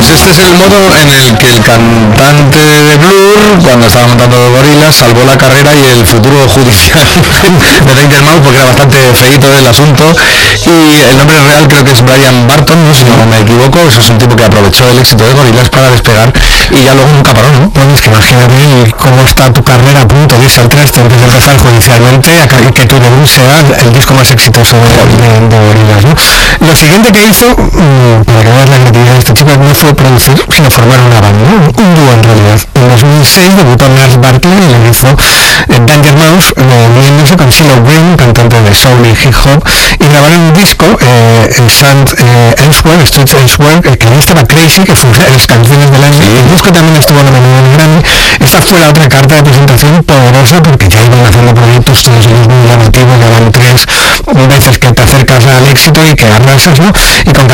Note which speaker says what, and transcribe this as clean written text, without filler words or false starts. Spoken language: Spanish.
Speaker 1: Pues este es el modo en el que el cantante de Blur, cuando estaba montando Gorillaz, salvó la carrera y el futuro judicial de Danger Mouse, porque era bastante feíto el asunto. Y el nombre real creo que es Brian Barton, ¿no? Si no me equivoco. Eso es un tipo que aprovechó el éxito de Gorillaz para despegar y ya luego nunca paró, ¿no?
Speaker 2: Bueno, es que imagínate cómo está tu carrera a punto de irse al traste antes de empezar judicialmente y que tu debut sea el disco más exitoso de Gorillaz, ¿no? Lo siguiente que hizo, para que veas la creatividad de este chico, no fue producir, sino formar una banda, ¿no? Un dúo en realidad. En 2006 debutó Lars Barkley y le hizo Danger Mouse, uniéndose con CeeLo Green, cantante de soul y hip hop, y grabaron un disco, Streets Elsewhere, que en estaba Crazy, que fue una de las canciones del año. El disco también estuvo nominado en Grammy. Esa fue la otra carta de presentación poderosa, porque ya iban haciendo proyectos todos ellos muy llamativos, ya van 3 veces que te acercas al éxito y que arrasas, ¿no? Y con